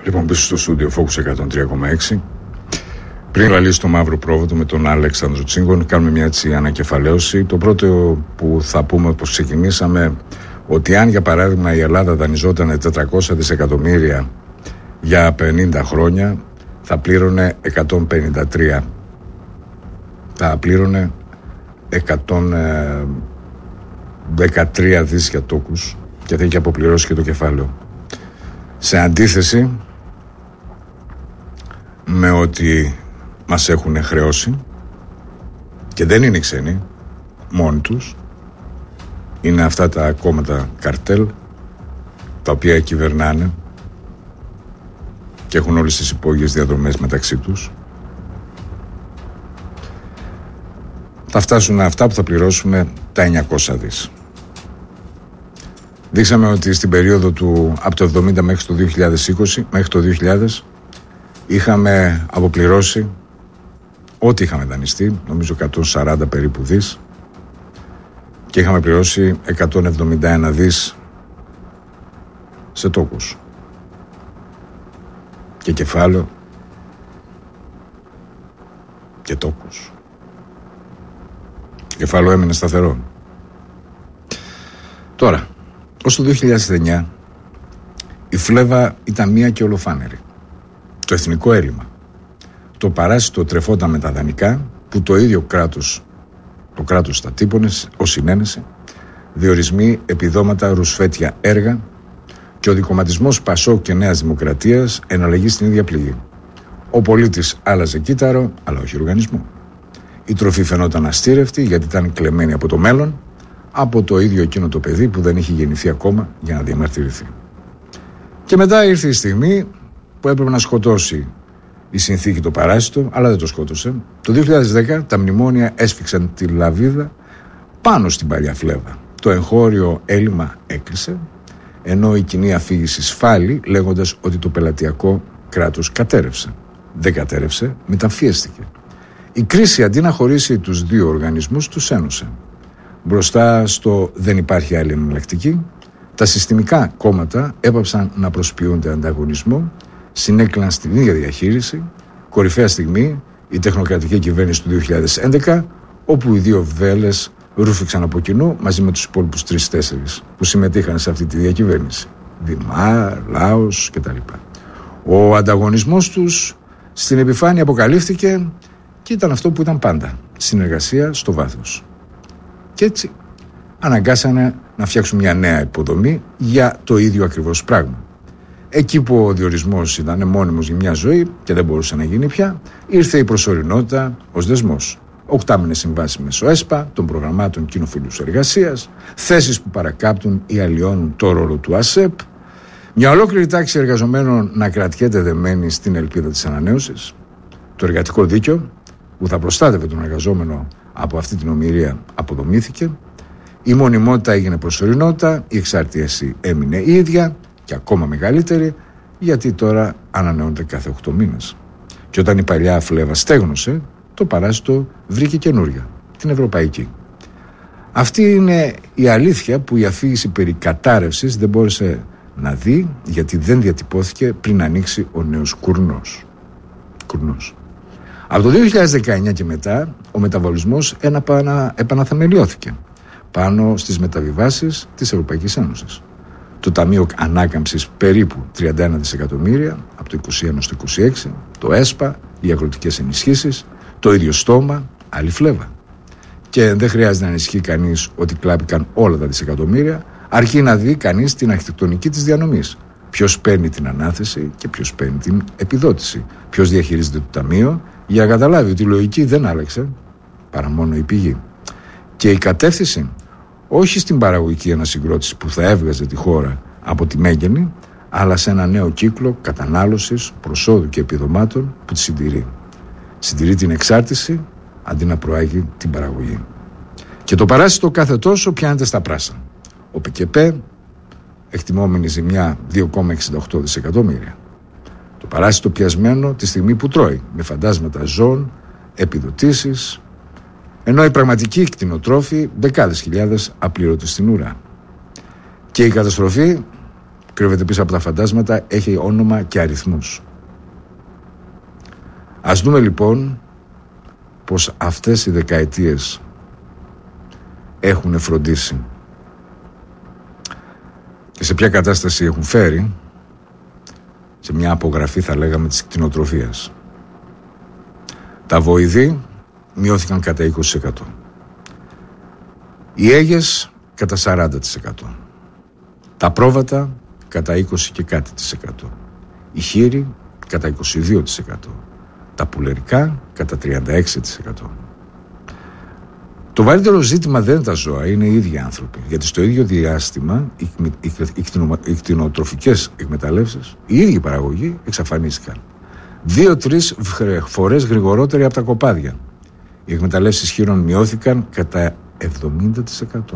Λοιπόν, πίσω στο στούντιο Focus 103,6. Πριν λαλήσει το μαύρο πρόβατο με τον Αλέξανδρο Τσίγκον, κάνουμε μια έτσι ανακεφαλαίωση. Το πρώτο που θα πούμε, όπως ξεκινήσαμε, ότι αν για παράδειγμα η Ελλάδα δανειζόταν 400 δισεκατομμύρια για 50 χρόνια, θα πλήρωνε 153. Θα πλήρωνε 113 δις για τόκους και θα έχει αποπληρώσει και το κεφάλαιο. Σε αντίθεση με ότι μας έχουν χρεώσει, και δεν είναι ξένοι μόνοι τους, είναι αυτά τα κόμματα καρτέλ τα οποία κυβερνάνε και έχουν όλες τις υπόγειες διαδρομές μεταξύ τους. Θα φτάσουν αυτά που θα πληρώσουμε τα 900 δις. Δείξαμε ότι στην περίοδο του από το 70 μέχρι το 2020, μέχρι το 2000, είχαμε αποπληρώσει ό,τι είχαμε δανειστεί, νομίζω 140 περίπου δις, και είχαμε πληρώσει 171 δις σε τόκους και κεφάλαιο και τόκους. Το κεφάλαιο έμεινε σταθερό. Τώρα, ως το 2009 η φλέβα ήταν μία και ολοφάνερη. Το εθνικό έλλειμμα. Το παράσιτο τρεφόταν με τα δανεικά που το ίδιο κράτος, το κράτος τα τύπωνε ως συνένεση, διορισμοί, επιδόματα, ρουσφέτια έργα και ο δικομματισμός Πασόκ και Νέας Δημοκρατίας εναλλαγή στην ίδια πληγή. Ο πολίτης άλλαζε κύτταρο, αλλά όχι οργανισμό. Η τροφή φαινόταν αστήρευτη γιατί ήταν κλεμμένη από το μέλλον, από το ίδιο εκείνο το παιδί που δεν είχε γεννηθεί ακόμα για να διαμαρτυρηθεί. Και μετά ήρθε η στιγμή που έπρεπε να σκοτώσει η συνθήκη το παράσιτο, αλλά δεν το σκότωσε. Το 2010 τα μνημόνια έσφιξαν τη λαβίδα πάνω στην παλιά φλέβα. Το εγχώριο έλλειμμα έκλεισε, ενώ η κοινή αφήγηση σφάλει λέγοντας ότι το πελατειακό κράτος κατέρευσε. Δεν κατέρευσε, μεταμφιέστηκε. Η κρίση αντί να χωρίσει τους δύο οργανισμούς, τους ένωσε. Μπροστά στο δεν υπάρχει άλλη εναλλακτική, τα συστημικά κόμματα έπαψαν να προσποιούνται ανταγωνισμό, συνέκλειναν στην ίδια διαχείριση, κορυφαία στιγμή η τεχνοκρατική κυβέρνηση του 2011, όπου οι δύο βέλες ρούφηξαν από κοινού μαζί με τους υπόλοιπους 3-4 που συμμετείχαν σε αυτή τη διακυβέρνηση. Δημάρ, Λάος κτλ. Ο ανταγωνισμός τους στην επιφάνεια αποκαλύφθηκε και ήταν αυτό που ήταν πάντα, συνεργασία στο βάθος. Και έτσι αναγκάσανε να φτιάξουν μια νέα υποδομή για το ίδιο ακριβώς πράγμα. Εκεί που ο διορισμός ήταν μόνιμος για μια ζωή και δεν μπορούσε να γίνει πια, ήρθε η προσωρινότητα ως δεσμός. 8μηνες συμβάσεις μέσω ΕΣΠΑ, των προγραμμάτων κοινοφιλούς εργασίας, θέσεις που παρακάπτουν ή αλλοιώνουν το ρόλο του ΑΣΕΠ, μια ολόκληρη τάξη εργαζομένων να κρατιέται δεμένη στην ελπίδα της ανανέωσης, το εργατικό δίκαιο που θα προστάτευε τον εργαζόμενο από αυτή την ομοιρία αποδομήθηκε, η μονιμότητα έγινε προσωρινότητα, η εξαρτίαση έμεινε η ίδια και ακόμα μεγαλύτερη, γιατί τώρα ανανεώνεται κάθε 8 μήνες. Και όταν η παλιά φλέβα στέγνωσε, το παράσιτο βρήκε καινούρια, την ευρωπαϊκή. Αυτή είναι η αλήθεια που η αφήγηση περί κατάρρευσης δεν μπόρεσε να δει, γιατί δεν διατυπώθηκε πριν ανοίξει ο νέος κουρνός. Από το 2019 και μετά, ο μεταβολισμός επαναθεμελιώθηκε πάνω στις μεταβιβάσεις της Ευρωπαϊκής Ένωσης. Το Ταμείο Ανάκαμψης περίπου 31 δισεκατομμύρια από το 2021 στο 2026, το ΕΣΠΑ, οι αγροτικές ενισχύσεις, το ίδιο στόμα, άλλη φλέβα. Και δεν χρειάζεται να ανησυχεί κανείς ότι κλάπηκαν όλα τα δισεκατομμύρια, αρκεί να δει κανείς την αρχιτεκτονική της διανομής. Ποιος παίρνει την ανάθεση και ποιος παίρνει την επιδότηση. Ποιος διαχειρίζεται το ταμείο, για να καταλάβει ότι η λογική δεν άλλαξε, παρά μόνο η πηγή. Και η κατεύθυνση, όχι στην παραγωγική ανασυγκρότηση που θα έβγαζε τη χώρα από τη μέγενη, αλλά σε ένα νέο κύκλο κατανάλωσης, προσόδου και επιδομάτων που τη συντηρεί. Συντηρεί την εξάρτηση αντί να προάγει την παραγωγή. Και το παράσιτο κάθε τόσο πιάνεται στα πράσα. Ο ΠΚΠ, εκτιμόμενη ζημιά 2,68 δισεκατομμύρια. Το παράσιτο πιασμένο τη στιγμή που τρώει, με φαντάσματα ζώων, επιδοτήσεις, ενώ οι πραγματικοί κτηνοτρόφοι δεκάδες χιλιάδες απλήρωτοι στην ουρά. Και η καταστροφή κρύβεται πίσω από τα φαντάσματα έχει όνομα και αριθμούς. Ας δούμε λοιπόν πως αυτές οι δεκαετίες έχουν φροντίσει και σε ποια κατάσταση έχουν φέρει, σε μια απογραφή θα λέγαμε της κτηνοτροφίας. Τα βοηδή μειώθηκαν κατά 20%. Οι αίγες κατά 40%. Τα πρόβατα κατά 20 και κάτι %. Οι χείροι κατά 22%. Τα πουλερικά κατά 36%. Το βαρύτερο ζήτημα δεν είναι τα ζώα, είναι οι ίδιοι άνθρωποι. Γιατί στο ίδιο διάστημα οι κτηνοτροφικές εκμεταλλεύσεις, οι ίδιοι παραγωγοί εξαφανίστηκαν. 2-3 φορές γρηγορότεροι από τα κοπάδια. Οι εκμεταλλεύσεις χείρων μειώθηκαν κατά 70%.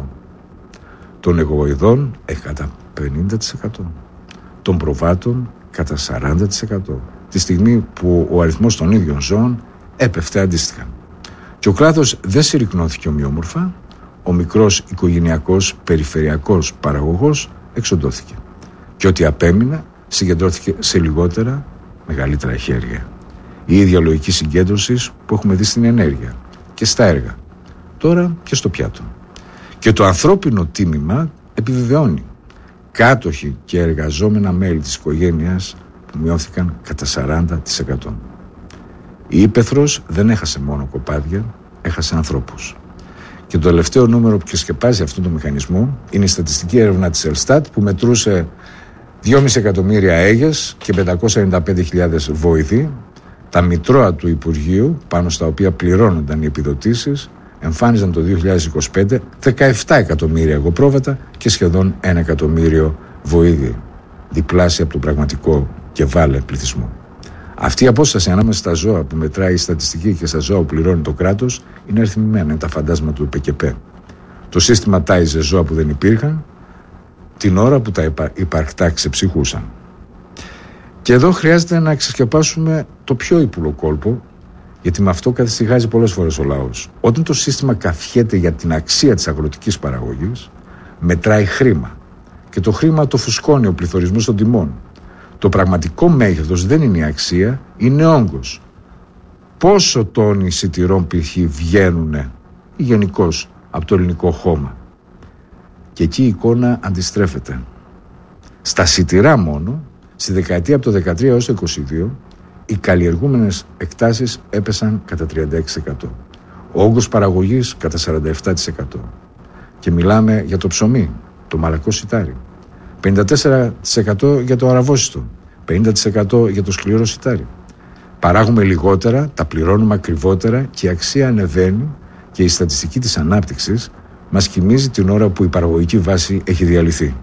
Των εγωοειδών κατά 50%. Των προβάτων κατά 40%. Τη στιγμή που ο αριθμός των ίδιων ζώων έπεφτε αντίστοιχα. Και ο κλάδος δεν συρρικνώθηκε ομοιόμορφα, ο μικρός οικογενειακός περιφερειακός παραγωγός εξοντώθηκε. Και ό,τι απέμεινε συγκεντρώθηκε σε λιγότερα, μεγαλύτερα χέρια. Η ίδια λογική συγκέντρωσης που έχουμε δει στην ενέργεια και στα έργα, τώρα και στο πιάτο. Και το ανθρώπινο τίμημα επιβεβαιώνει. Κάτοχοι και εργαζόμενα μέλη της οικογένειας που μειώθηκαν κατά 40%. Η ύπαιθρος δεν έχασε μόνο κοπάδια, έχασε ανθρώπους. Και το τελευταίο νούμερο που σκεπάζει αυτόν τον μηχανισμό είναι η στατιστική έρευνα της Ελστάτ που μετρούσε 2,5 εκατομμύρια αίγες και 595.000 βοηθοί, τα μητρώα του Υπουργείου πάνω στα οποία πληρώνονταν οι επιδοτήσεις, εμφάνιζαν το 2025 17 εκατομμύρια εγωπρόβατα και σχεδόν 1 εκατομμύριο βοήθη, διπλάσια από τον πραγματικό και βάλε πληθυσμό. Αυτή η απόσταση ανάμεσα στα ζώα που μετράει η στατιστική και στα ζώα που πληρώνει το κράτος είναι αριθμημένα, είναι τα φαντάσματα του ΠΚΠ. Το σύστημα τάιζε ζώα που δεν υπήρχαν την ώρα που τα υπαρκτά ξεψυχούσαν. Και εδώ χρειάζεται να ξεσκεπάσουμε το πιο ύπουλο κόλπο, γιατί με αυτό καθησυχάζει πολλές φορές ο λαός. Όταν το σύστημα καφιέται για την αξία της αγροτικής παραγωγής, μετράει χρήμα. Και το χρήμα το φουσκώνει ο πληθωρισμός των τιμών. Το πραγματικό μέγεθος δεν είναι η αξία, είναι όγκος. Πόσο τόνοι σιτηρών π.χ. βγαίνουν ή γενικώς από το ελληνικό χώμα. Και εκεί η εικόνα αντιστρέφεται. Στα σιτηρά μόνο, στη δεκαετία από το 13 έως το 22, οι καλλιεργούμενες εκτάσεις έπεσαν κατά 36%. Ο όγκος παραγωγής κατά 47%. Και μιλάμε για το ψωμί, το μαλακό σιτάρι. 54% για το αραβόσιτο, 50% για το σκληρό σιτάρι. Παράγουμε λιγότερα, τα πληρώνουμε ακριβότερα και η αξία ανεβαίνει και η στατιστική της ανάπτυξης μας κοιμίζει την ώρα που η παραγωγική βάση έχει διαλυθεί.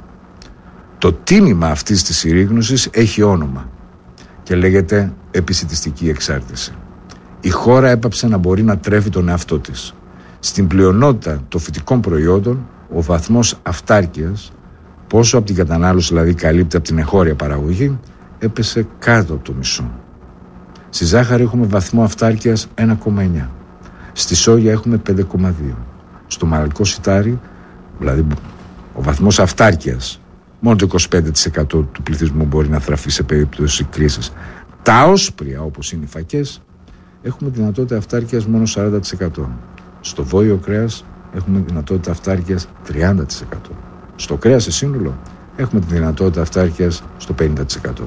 Το τίμημα αυτής της συρρήγνωσης έχει όνομα και λέγεται επισιτιστική εξάρτηση. Η χώρα έπαψε να μπορεί να τρέφει τον εαυτό της. Στην πλειονότητα των φυτικών προϊόντων, ο βαθμός αυτάρκειας, πόσο από την κατανάλωση δηλαδή καλύπτει από την εγχώρια παραγωγή, έπεσε κάτω από το μισό. Στη ζάχαρη έχουμε βαθμό αυτάρκειας 1,9. Στη σόγια έχουμε 5,2. Στο μαλακό σιτάρι, δηλαδή ο βαθμός αυτάρκειας, μόνο το 25% του πληθυσμού μπορεί να θραφεί σε περίπτωση κρίσης. Τα όσπρια, όπως είναι οι φακές, έχουμε δυνατότητα αυτάρκειας μόνο 40%. Στο βόηο κρέας έχουμε δυνατότητα αυτάρκειας 30%. Στο κρέας σε σύνολο έχουμε τη δυνατότητα αυτάρκειας στο 50%.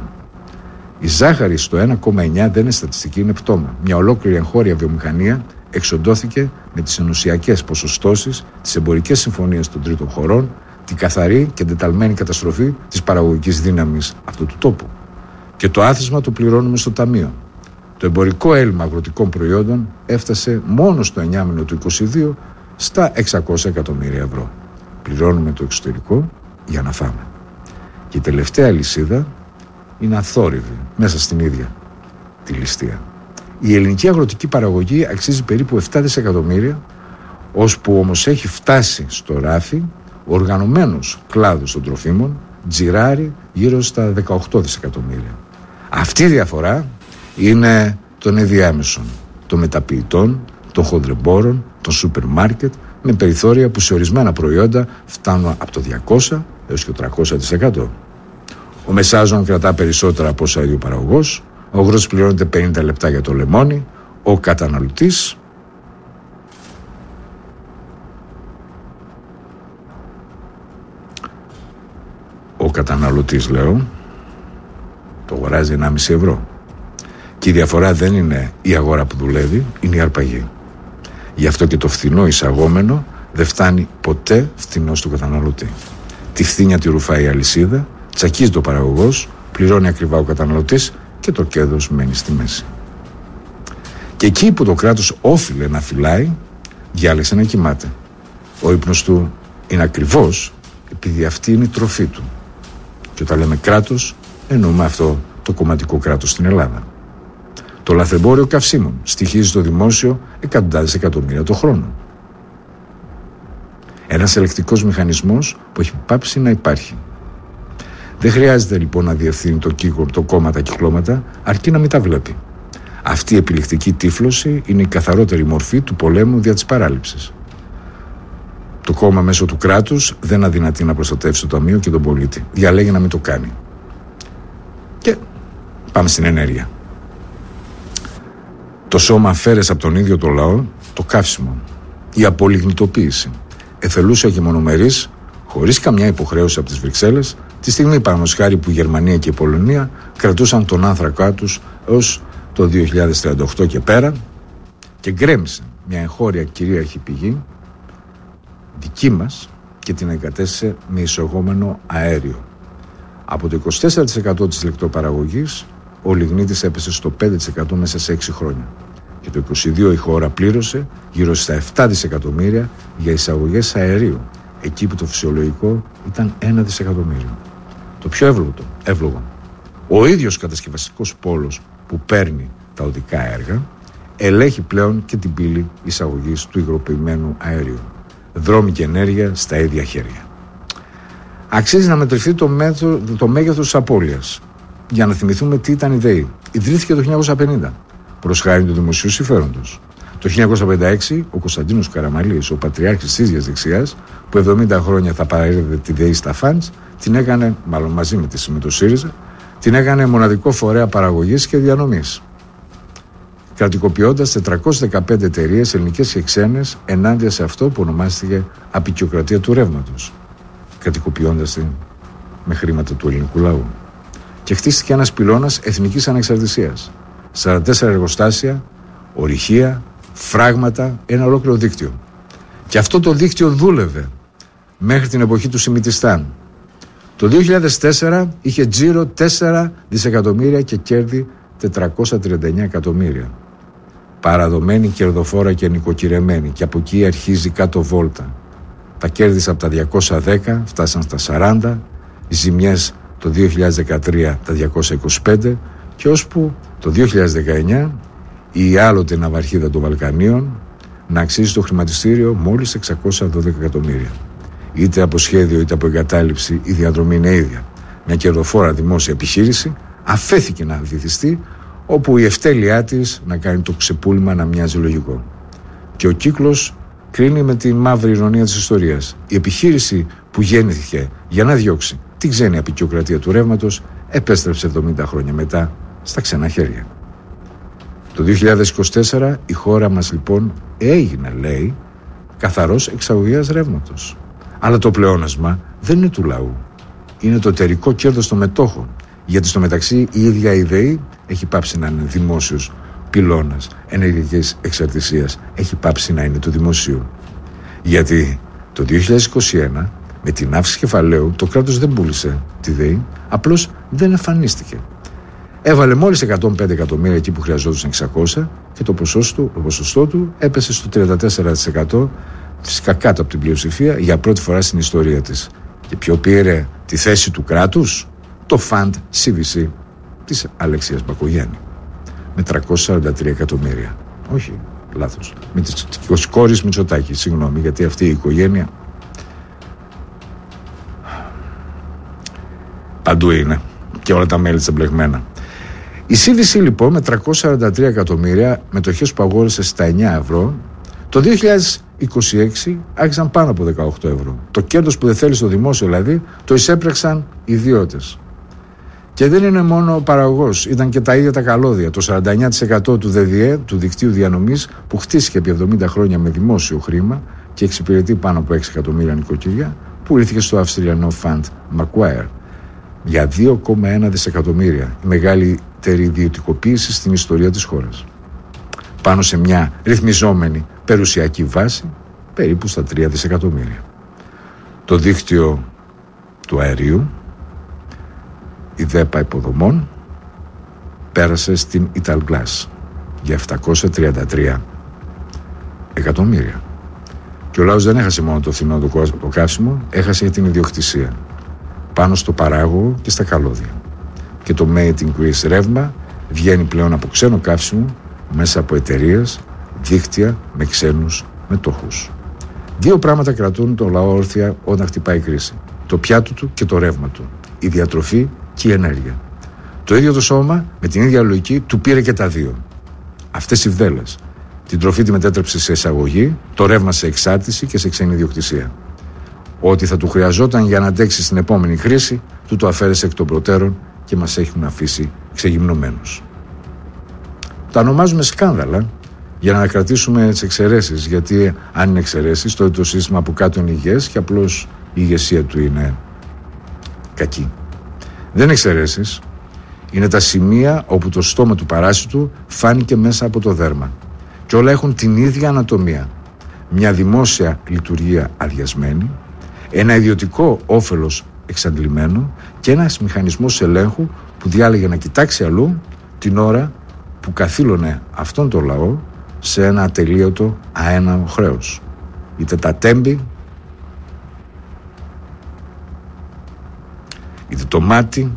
Η ζάχαρη στο 1,9 δεν είναι στατιστική, είναι πτώμα. Μια ολόκληρη εγχώρια βιομηχανία εξοντώθηκε με τις ενωσιακές ποσοστώσεις, τις εμπορικές συμφωνίες των τρίτων χωρών, την καθαρή και εντεταλμένη καταστροφή της παραγωγικής δύναμης αυτού του τόπου. Και το άθροισμα το πληρώνουμε στο ταμείο. Το εμπορικό έλλειμμα αγροτικών προϊόντων έφτασε μόνο στο 9 του 2022 στα 600 εκατομμύρια ευρώ. Πληρώνουμε το εξωτερικό για να φάμε. Και η τελευταία λυσίδα είναι αθόρυβη μέσα στην ίδια τη ληστεία. Η ελληνική αγροτική παραγωγή αξίζει περίπου 7 δισεκατομμύρια, ώσπου όμως έχει φτάσει στο ράφι ο οργανωμένος κλάδος των τροφίμων τζιράρει γύρω στα 18 δισεκατομμύρια. Αυτή η διαφορά είναι των ενδιάμεσων, των μεταποιητών, των χοντρεμπόρων, των σούπερ μάρκετ, με περιθώρια που σε ορισμένα προϊόντα φτάνουν από το 200 έως και το 300%. Ο μεσάζων κρατά περισσότερα από όσα ίδιο παραγωγός. Ο αγρότης πληρώνεται 50 λεπτά για το λεμόνι. Ο καταναλωτής λέω, το αγοράζει 1,5 ευρώ. Και η διαφορά δεν είναι η αγορά που δουλεύει, είναι η αρπαγή. Γι' αυτό και το φθηνό εισαγόμενο δεν φτάνει ποτέ φθηνό στο καταναλωτή. Τη φθήνια τη ρουφάει η αλυσίδα, τσακίζει ο παραγωγός, πληρώνει ακριβά ο καταναλωτής και το κέρδος μένει στη μέση. Και εκεί που το κράτος όφιλε να φυλάει, διάλεξε να κοιμάται. Ο ύπνος του είναι ακριβώς επειδή αυτή είναι η τροφή του. Και όταν λέμε κράτος, εννοούμε αυτό το κομματικό κράτος στην Ελλάδα. Το λαθρεμπόριο καυσίμων στοιχίζει στο δημόσιο εκατοντάδες εκατομμύρια το χρόνο. Ένας ελεκτικός μηχανισμός που έχει πάψει να υπάρχει. Δεν χρειάζεται λοιπόν να διευθύνει το κόμμα τα κυκλώματα, αρκεί να μην τα βλέπει. Αυτή η επιλεκτική τύφλωση είναι η καθαρότερη μορφή του πολέμου δια της παράληψης. Το κόμμα μέσω του κράτους δεν αδυνατεί να προστατεύσει το ταμείο και τον πολίτη. Διαλέγει να μην το κάνει. Και πάμε στην ενέργεια. Το σώμα αφαίρεσε από τον ίδιο το λαό το καύσιμο, η απολιγνητοποίηση, εθελούσια και μονομερής, χωρίς καμιά υποχρέωση από τις Βρυξέλλες, τη στιγμή παραδείγματος χάρη που η Γερμανία και η Πολωνία κρατούσαν τον άνθρακά τους έως το 2038 και πέρα και γκρέμισε μια εγχώρια κυρίαρχη πηγή δική μας και την εγκατέστησε με εισαγόμενο αέριο. Από το 24% της ηλεκτροπαραγωγής ο λιγνίτης έπεσε στο 5% μέσα σε 6 χρόνια. Και το 22 η χώρα πλήρωσε γύρω στα 7 δισεκατομμύρια για εισαγωγές αερίου, εκεί που το φυσιολογικό ήταν 1 δισεκατομμύριο. Το πιο εύλογο, ο ίδιος κατασκευαστικός πόλος που παίρνει τα οδικά έργα ελέγχει πλέον και την πύλη εισαγωγής του υγροποιημένου αερίου. Δρόμοι και ενέργεια στα ίδια χέρια. Αξίζει να μετρηθεί το μέγεθος της απώλειας. Για να θυμηθούμε τι ήταν η ΔΕΗ. Ιδρύθηκε το 1950 προς χάρη του δημοσίου συμφέροντος. Το 1956 ο Κωνσταντίνος Καραμαλής, ο πατριάρχης της ίδιας δεξιάς, που 70 χρόνια θα παραείδε τη ΔΕΗ στα φαντς, την έκανε, μάλλον μαζί με το ΣΥΡΙΖΑ, την έκανε μοναδικό φορέα παραγωγής και διανομής. Κρατικοποιώντας 415 εταιρείες ελληνικές και ξένες ενάντια σε αυτό που ονομάστηκε απεικιοκρατία του ρεύματος. Κρατικοποιώντας την με χρήματα του ελληνικού λαού. Και χτίστηκε ένας πυλώνας εθνικής ανεξαρτησίας. 44 εργοστάσια, ορυχεία, φράγματα, ένα ολόκληρο δίκτυο. Και αυτό το δίκτυο δούλευε μέχρι την εποχή του Σιμιτιστάν. Το 2004 είχε τζίρο 4 δισεκατομμύρια και κέρδη 439 εκατομμύρια. Παραδομένη, κερδοφόρα και νοικοκυρεμένη. Και από εκεί αρχίζει κάτω βόλτα. Τα κέρδισα από τα 210 φτάσαν στα 40, οι ζημιές το 2013 τα 225 και ώσπου το 2019 η άλλοτε ναυαρχίδα των Βαλκανίων να αξίζει το χρηματιστήριο μόλις 612 εκατομμύρια. Είτε από σχέδιο είτε από εγκατάλειψη η διαδρομή είναι ίδια. Μια κερδοφόρα δημόσια επιχείρηση αφέθηκε να βυθιστεί όπου η ευτέλειά της να κάνει το ξεπούλημα να μοιάζει λογικό. Και ο κύκλος κρίνει με τη μαύρη ηρωνία της ιστορίας. Η επιχείρηση που γέννηθηκε για να διώξει την ξένη απεικιοκρατία του ρεύματος επέστρεψε 70 χρόνια μετά στα ξένα χέρια. Το 2024 η χώρα μας λοιπόν έγινε, λέει, καθαρός εξαγωγέας ρεύματος. Αλλά το πλεόνασμα δεν είναι του λαού. Είναι το εταιρικό κέρδος των μετόχων. Γιατί στο μεταξύ η ίδια η ΔΕΗ έχει πάψει να είναι δημόσιος πυλώνας ενεργειακής εξαρτησίας. Έχει πάψει να είναι του δημοσίου. Γιατί το 2021 με την αύξηση κεφαλαίου το κράτος δεν πούλησε τη ΔΕΗ, απλώς δεν εμφανίστηκε. Έβαλε μόλις 105 εκατομμύρια εκεί που χρειαζόντουσαν 600 και το ποσοστό του έπεσε στο 34%, φυσικά κάτω από την πλειοψηφία για πρώτη φορά στην ιστορία της. Και ποιο πήρε τη θέση του κράτους? Το Fund CVC της Αλεξίας Μπακογιάννη με 343 εκατομμύρια. Όχι, λάθος. Με τις κόρης Μητσοτάκη, συγγνώμη, γιατί αυτή η οικογένεια παντού είναι και όλα τα μέλη της εμπλεγμένα. Η CVC λοιπόν με 343 εκατομμύρια μετοχές που αγόρασε στα 9 ευρώ το 2026 άρχισαν πάνω από 18 ευρώ. Το κέρδος που δεν θέλει στο δημόσιο δηλαδή το εισέπραξαν ιδιώτες. Και δεν είναι μόνο ο παραγωγός, ήταν και τα ίδια τα καλώδια. Το 49% του ΔΔΕ, του δικτύου διανομής, που χτίστηκε επί 70 χρόνια με δημόσιο χρήμα και εξυπηρετεί πάνω από 6 εκατομμύρια νοικοκυριά, πουλήθηκε στο αυστριανό Fund Macquarie για 2,1 δισεκατομμύρια, η μεγαλύτερη ιδιωτικοποίηση στην ιστορία της χώρας. Πάνω σε μια ρυθμιζόμενη περιουσιακή βάση, περίπου στα 3 δισεκατομμύρια. Το δίκτυο του αερίου, η ΔΕΠΑ υποδομών, πέρασε στην Italgas για 733 εκατομμύρια. Και ο λαός δεν έχασε μόνο το φθηνό το καύσιμο, έχασε την ιδιοκτησία πάνω στο παράγωγο και στα καλώδια. Και το Made in Greece ρεύμα βγαίνει πλέον από ξένο καύσιμο μέσα από εταιρείες, δίκτυα με ξένους μετόχους. Δύο πράγματα κρατούν τον λαό όρθια όταν χτυπάει η κρίση: το πιάτο του και το ρεύμα του, η διατροφή και η ενέργεια. Το ίδιο το σώμα, με την ίδια λογική, του πήρε και τα δύο. Αυτές οι βδέλες. Την τροφή τη μετέτρεψε σε εισαγωγή, το ρεύμα σε εξάρτηση και σε ξένη ιδιοκτησία. Ό,τι θα του χρειαζόταν για να αντέξει στην επόμενη κρίση, του το αφαίρεσε εκ των προτέρων και μας έχουν αφήσει ξεγυμνωμένους. Τα ονομάζουμε σκάνδαλα για να κρατήσουμε τις εξαιρέσεις, γιατί αν είναι εξαιρέσεις, τότε το σύστημα από κάτω είναι υγιές και απλώς η ηγεσία του είναι κακή. Δεν είναι εξαιρέσεις, είναι τα σημεία όπου το στόμα του παράσιτου φάνηκε μέσα από το δέρμα και όλα έχουν την ίδια ανατομία. Μια δημόσια λειτουργία αδειασμένη, ένα ιδιωτικό όφελος εξαντλημένο και ένας μηχανισμός ελέγχου που διάλεγε να κοιτάξει αλλού την ώρα που καθήλωνε αυτόν τον λαό σε ένα ατελείωτο αέναο χρέος. Είτε τα τέμπη, είτε το μάτι,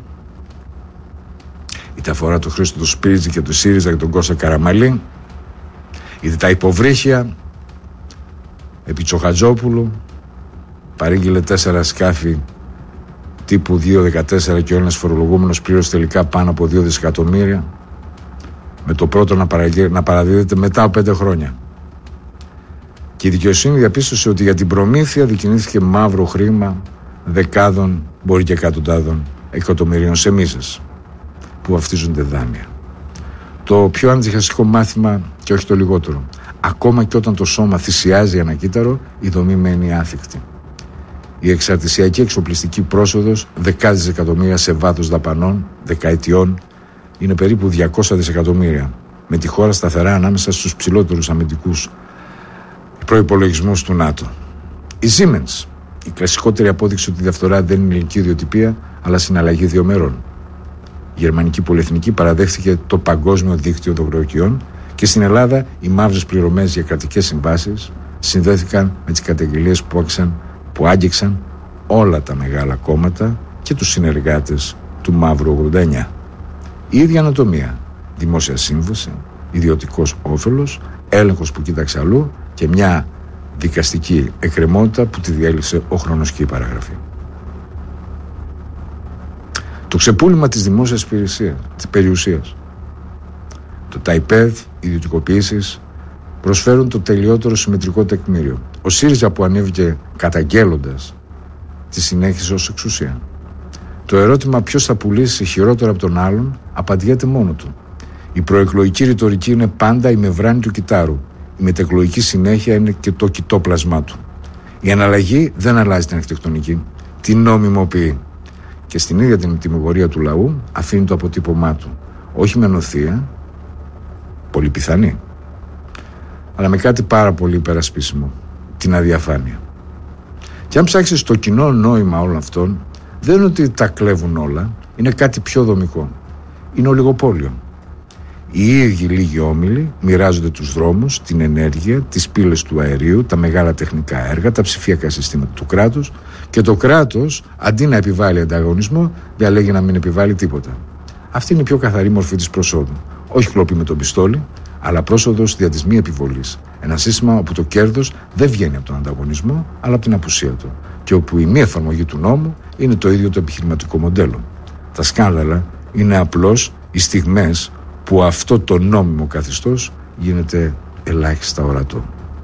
είτε αφορά το Χρήστο του Σπίριτζη και του ΣΥΡΙΖΑ και τον Κώστα Καραμαλή, είτε τα υποβρύχια επί Τσοχατζόπουλου, παρήγγειλε 4 σκάφη τύπου 2.14 και ο ένας φορολογούμενος πλήρωσε τελικά πάνω από 2 δισεκατομμύρια, με το πρώτο να παραδίδεται μετά από 5 χρόνια. Και η δικαιοσύνη διαπίστωσε ότι για την προμήθεια δικινήθηκε μαύρο χρήμα δεκάδων, μπορεί και εκατοντάδων εκατομμυρίων σε μίζες που βαφτίζονται δάνεια. Το πιο αντιχαστικό μάθημα, και όχι το λιγότερο: ακόμα και όταν το σώμα θυσιάζει ένα κύτταρο, η δομή μένει άθικτη. Η εξαρτησιακή εξοπλιστική πρόσοδος δεκάδες δισεκατομμύρια σε βάθος δαπανών δεκαετιών είναι περίπου 200 δισεκατομμύρια, με τη χώρα σταθερά ανάμεσα στους ψηλότερους αμυντικούς προϋπολογισμούς του ΝΑΤΟ. Η Siemens, η κλασικότερη απόδειξη ότι η διαφθορά δεν είναι ελληνική ιδιοτυπία, αλλά συναλλαγή δύο μερών. Η γερμανική πολυεθνική παραδέχθηκε το παγκόσμιο δίκτυο δωρεοκιών και στην Ελλάδα οι μαύρες πληρωμές για κρατικές συμβάσεις συνδέθηκαν με τις καταγγελίες που άγγιξαν όλα τα μεγάλα κόμματα και τους συνεργάτες του Μαύρου 89. Η ίδια ανατομία: δημόσια σύμβαση, ιδιωτικός όφελος, έλεγχος που κοίταξε αλλού και μια δικαστική εκκρεμότητα που τη διέλυσε ο χρόνος και η παραγραφή. Το ξεπούλημα της δημόσιας περιουσίας, το ΤΑΙΠΕΔ, οι ιδιωτικοποιήσεις προσφέρουν το τελειότερο συμμετρικό τεκμήριο. Ο ΣΥΡΙΖΑ που ανέβηκε καταγγέλλοντας τη συνέχισε ως εξουσία. Το ερώτημα ποιος θα πουλήσει χειρότερο από τον άλλον απαντιέται μόνο του. Η προεκλογική ρητορική είναι πάντα η μεμβράνη του κυτάρου. Η μετεκλογική συνέχεια είναι και το κοιτόπλασμά του. Η αναλλαγή δεν αλλάζει την αρχιτεκτονική, την νομιμοποιεί. Και στην ίδια την τιμωρία του λαού αφήνει το αποτύπωμά του. Όχι με νοθεία, πολύ πιθανή, αλλά με κάτι πάρα πολύ υπερασπίσιμο: την αδιαφάνεια. Και αν ψάξεις το κοινό νόημα όλων αυτών, δεν είναι ότι τα κλέβουν όλα, είναι κάτι πιο δομικό. Είναι ολιγοπόλιο. Οι ίδιοι λίγοι όμιλοι μοιράζονται τους δρόμους, την ενέργεια, τις πύλες του αερίου, τα μεγάλα τεχνικά έργα, τα ψηφιακά συστήματα του κράτους, και το κράτος, αντί να επιβάλλει ανταγωνισμό, διαλέγει να μην επιβάλλει τίποτα. Αυτή είναι η πιο καθαρή μορφή της προσόδου. Όχι κλοπή με τον πιστόλι, αλλά πρόσοδος δια της μη επιβολής. Ένα σύστημα όπου το κέρδος δεν βγαίνει από τον ανταγωνισμό, αλλά από την απουσία του. Και όπου η μη εφαρμογή του νόμου είναι το ίδιο το επιχειρηματικό μοντέλο. Τα σκάνδαλα είναι απλώς οι στιγμές που αυτό το νόμιμο καθεστώς γίνεται ελάχιστα ορατό.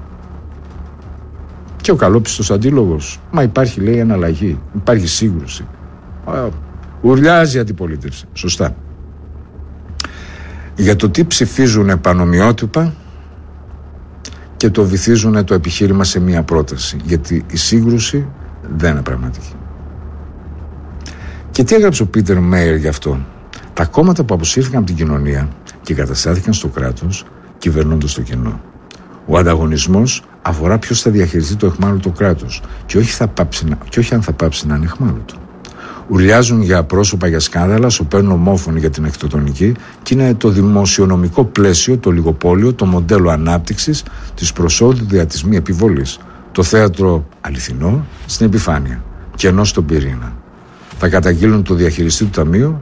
Και ο καλόπιστος αντίλογος: μα υπάρχει, λέει, εναλλαγή, υπάρχει σύγκρουση. Ουρλιάζει η αντιπολίτευση. Σωστά. Για το τι ψηφίζουν πανομοιότυπα και το βυθίζουν το επιχείρημα σε μία πρόταση. Γιατί η σύγκρουση δεν είναι πραγματική. Και τι έγραψε ο Πίτερ Μέιερ γι' αυτό? Τα κόμματα που αποσύρθηκαν από την κοινωνία και καταστάθηκαν στο κράτος, κυβερνώντας το κοινό. Ο ανταγωνισμός αφορά ποιος θα διαχειριστεί το αιχμάλωτο κράτος και όχι αν θα πάψει να είναι αιχμάλωτο. Ουρλιάζουν για πρόσωπα, για σκάνδαλα, σωπαίνουν ομόφωνοι για την αρχιτεκτονική και είναι το δημοσιονομικό πλαίσιο, το λιγοπόλιο, το μοντέλο ανάπτυξης της προσόδου δια της μη επιβολής. Το θέατρο αληθινό στην επιφάνεια, κενό στον πυρήνα. Θα καταγγείλουν το διαχειριστή του ταμείου?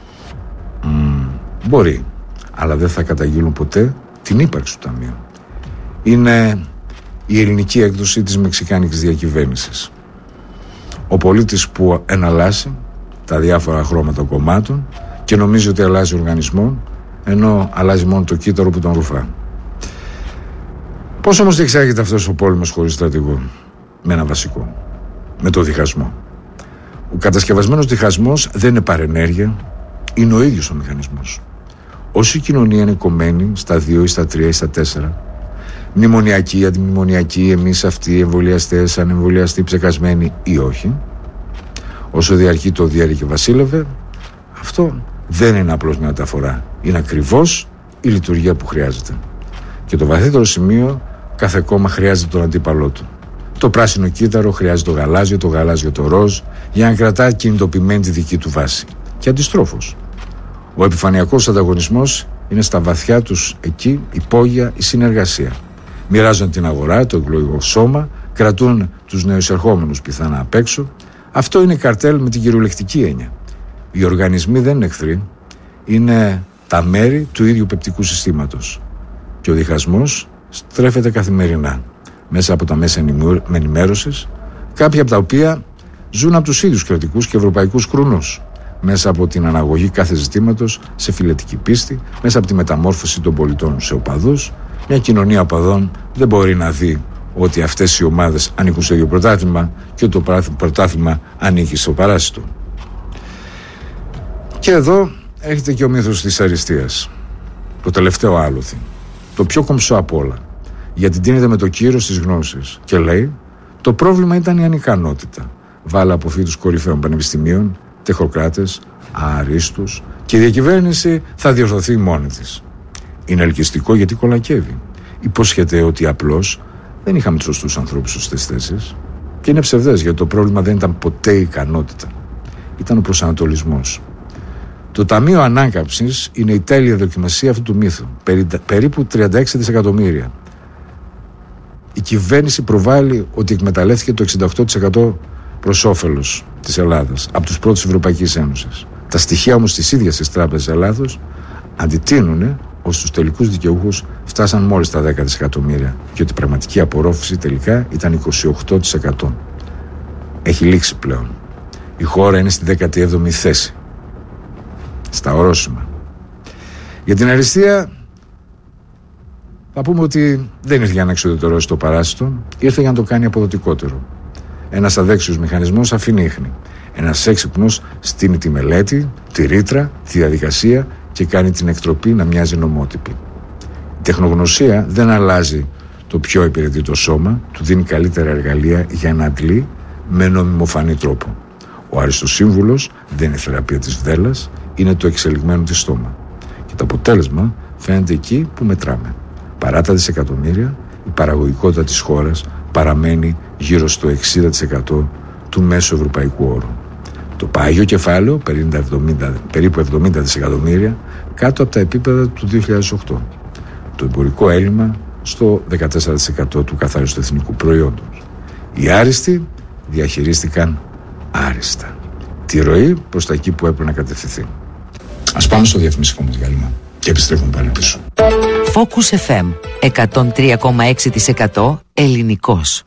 Μπορεί, αλλά δεν θα καταγγείλουν ποτέ την ύπαρξη του ταμείου. Είναι η ελληνική έκδοση της μεξικάνικης διακυβέρνησης. Ο πολίτης που εναλλάσσει τα διάφορα χρώματα κομμάτων και νομίζει ότι αλλάζει οργανισμό, ενώ αλλάζει μόνο το κύτταρο που τον ρουφά. Πώς όμως διεξάγεται αυτός ο πόλεμος χωρίς στρατηγό? Με ένα βασικό, με το διχασμό. Ο κατασκευασμένος διχασμός δεν είναι παρενέργεια, είναι ο ίδιος ο μηχανισμός. Όσο η κοινωνία είναι κομμένη στα 2 ή στα 3 ή στα 4, μνημονιακοί, αντιμνημονιακοί, εμείς αυτοί, οι εμβολιαστές, ανεμβολιαστοί, ψεκασμένοι ή όχι, όσο διαρκεί το διέρη και βασίλευε, αυτό δεν είναι απλώς μια μεταφορά. Είναι ακριβώς η λειτουργία που χρειάζεται. Και το βαθύτερο σημείο, κάθε κόμμα χρειάζεται τον αντίπαλό του. Το πράσινο κύτταρο χρειάζεται το γαλάζιο το ροζ, για να κρατά κινητοποιημένη τη δική του βάση. Και αντιστρόφως. Ο επιφανειακός ανταγωνισμός είναι στα βαθιά τους εκεί υπόγεια η συνεργασία. Μοιράζουν την αγορά, το εκλογικό σώμα, κρατούν τους νεοεισερχόμενους πιθανά απ' έξω. Αυτό είναι καρτέλ με την κυριολεκτική έννοια. Οι οργανισμοί δεν είναι εχθροί, είναι τα μέρη του ίδιου πεπτικού συστήματος. Και ο διχασμός στρέφεται καθημερινά μέσα από τα μέσα ενημέρωσης, κάποια από τα οποία ζουν από τους ίδιους κρατικούς και ευρωπαϊκούς κρουνούς, μέσα από την αναγωγή κάθε ζητήματος σε φιλετική πίστη, μέσα από τη μεταμόρφωση των πολιτών σε οπαδούς. Μια κοινωνία οπαδών δεν μπορεί να δει ότι αυτές οι ομάδες ανήκουν στο ίδιο πρωτάθλημα και ότι το πρωτάθλημα ανήκει στο παράσιτο. Και εδώ έρχεται και ο μύθος της αριστείας, το τελευταίο άλοθη, το πιο κομψό απ' όλα, γιατί τίνεται με το κύρος της γνώσης και λέει: το πρόβλημα ήταν η ανικανότητα. Βάλα αποφύτους κορυφαίων πανεπιστημίων, τεχνοκράτες, αρίστους, και η διακυβέρνηση θα διορθωθεί μόνη της. Είναι ελκυστικό γιατί κολακεύει. Υπόσχεται ότι απλώς δεν είχαμε τους σωστούς ανθρώπους στις σωστές θέσεις. Και είναι ψευδές, γιατί το πρόβλημα δεν ήταν ποτέ η ικανότητα. Ήταν ο προσανατολισμός. Το Ταμείο Ανάκαμψης είναι η τέλεια δοκιμασία αυτού του μύθου. Περίπου 36 δισεκατομμύρια. Η κυβέρνηση προβάλλει ότι εκμεταλλεύτηκε το 68% προς όφελος της Ελλάδας από τους πρώτους Ευρωπαϊκής Ένωσης. Τα στοιχεία όμως της ίδιας της Τράπεζας Ελλάδος αντιτείνουν ότι στους τελικούς δικαιούχους φτάσαν μόλις τα 10 δισεκατομμύρια και ότι η πραγματική απορρόφηση τελικά ήταν 28%. Έχει λήξει πλέον. Η χώρα είναι στη 17η θέση. Στα ορόσημα. Για την αριστεία θα πούμε ότι δεν ήρθε για να εξοδετερώσει το παράσιτο, ήρθε για να το κάνει αποδοτικότερο. Ένας αδέξιος μηχανισμός αφήνει ίχνη. Ένας έξυπνος στείνει τη μελέτη, τη ρήτρα, τη διαδικασία και κάνει την εκτροπή να μοιάζει νομότυπη. Η τεχνογνωσία δεν αλλάζει το πιο υπηρετήτο σώμα, του δίνει καλύτερα εργαλεία για να αντλεί με νομιμοφανή τρόπο. Ο αριστοσύμβουλος δεν είναι η θεραπεία της βδέλας, είναι το εξελιγμένο της στόμα. Και το αποτέλεσμα φαίνεται εκεί που μετράμε. Παρά τα δισεκατομμύρια, η παραγωγικότητα της χώρας παραμένει γύρω στο 60% του μέσου ευρωπαϊκού όρου. Το πάγιο κεφάλαιο, περίπου 70 δισεκατομμύρια, κάτω από τα επίπεδα του 2008. Το εμπορικό έλλειμμα στο 14% του καθάριστου εθνικού προϊόντος. Οι άριστοι διαχειρίστηκαν άριστα τη ροή προς τα εκεί που έπρεπε να κατευθυνθεί. Ας πάμε στο διαφημιστικό μας διάλειμμα και επιστρέφουμε πάλι πίσω. Focus FM 103,6% ελληνικός.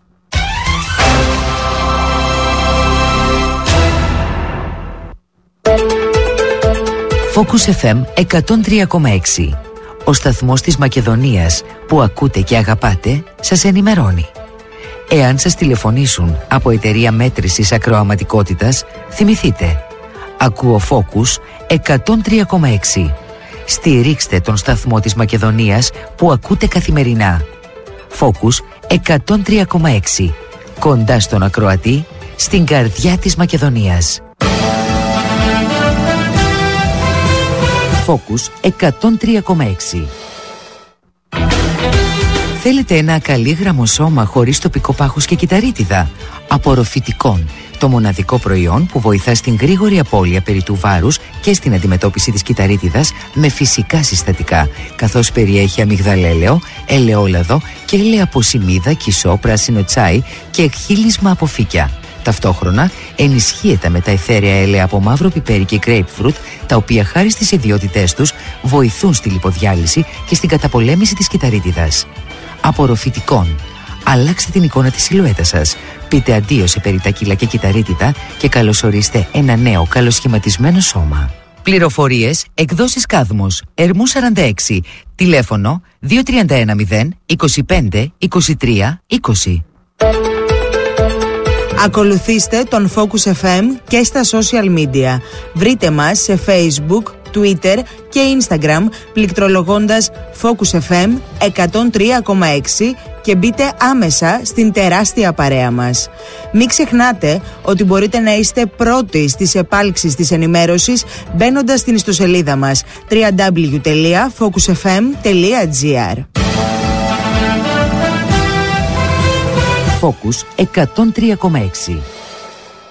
Focus FM 103,6. Ο σταθμός της Μακεδονίας που ακούτε και αγαπάτε σας ενημερώνει. Εάν σας τηλεφωνήσουν από εταιρεία μέτρησης ακροαματικότητας, θυμηθείτε. Ακούω Focus 103,6. Στηρίξτε τον σταθμό της Μακεδονίας που ακούτε καθημερινά. Focus 103,6. Κοντά στον ακροατή, στην καρδιά της Μακεδονίας. Focus 103,6. Θέλετε ένα ακαλύγραμμο σώμα χωρίς τοπικό πάχος και κυταρίτιδα? Απορροφητικών, το μοναδικό προϊόν που βοηθά στην γρήγορη απώλεια περί του βάρους και στην αντιμετώπιση της κυταρίτιδας με φυσικά συστατικά, καθώς περιέχει αμυγδαλέλαιο, ελαιόλαδο και ελαιαποσημίδα, κισό, πράσινο τσάι και εκχύλισμα από φύκια. Ταυτόχρονα ενισχύεται με τα αιθέρια έλαια από μαύρο πιπέρι και grapefruit, τα οποία χάρη στις ιδιότητές τους βοηθούν στη λιποδιάλυση και στην καταπολέμηση της κυταρίτιδας. Απορροφητικών. Αλλάξτε την εικόνα της σιλουέτας σας. Πείτε αντίο σε περιτάκυλα και κυταρίτιδα και καλωσορίστε ένα νέο καλοσχηματισμένο σώμα. Πληροφορίες, εκδόσεις Κάδμος, Ερμού 46, τηλέφωνο 2310 25 23 20. Ακολουθήστε τον Focus FM και στα social media. Βρείτε μας σε Facebook, Twitter και Instagram πληκτρολογώντας Focus FM 103,6 και μπείτε άμεσα στην τεράστια παρέα μας. Μην ξεχνάτε ότι μπορείτε να είστε πρώτοι στις επάλξεις της ενημέρωσης μπαίνοντας στην ιστοσελίδα μας www.focusfm.gr. Focus 103,6.